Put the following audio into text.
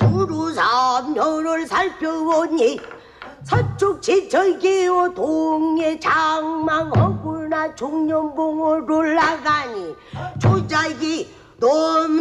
두루 삼녀를 살펴보니 서축 지철기호 동해 장망허구나 중년봉을 올라가니 조작이 놈